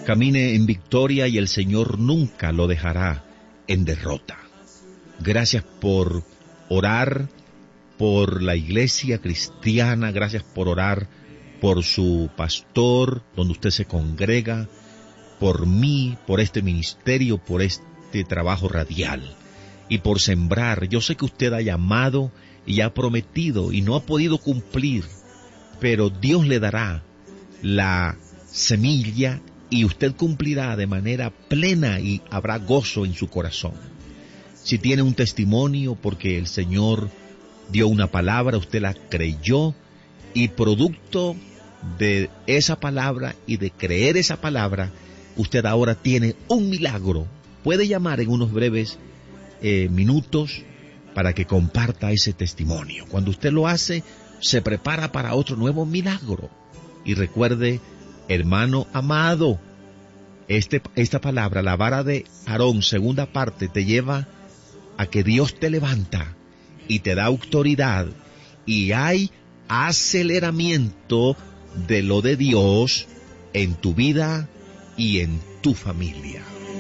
camine en victoria y el Señor nunca lo dejará en derrota. Gracias por orar por la iglesia cristiana, gracias por orar por su pastor, donde usted se congrega, por mí, por este ministerio, por este trabajo radial y por sembrar. Yo sé que usted ha llamado y ha prometido y no ha podido cumplir, pero Dios le dará la semilla y usted cumplirá de manera plena y habrá gozo en su corazón. Si tiene un testimonio porque el Señor dio una palabra, usted la creyó y producto de esa palabra y de creer esa palabra, usted ahora tiene un milagro. Puede llamar en unos breves minutos para que comparta ese testimonio. Cuando usted lo hace, se prepara para otro nuevo milagro. Y recuerde, hermano amado, esta palabra, la vara de Aarón, segunda parte, te lleva a que Dios te levanta y te da autoridad y hay aceleramiento de lo de Dios en tu vida y en tu familia.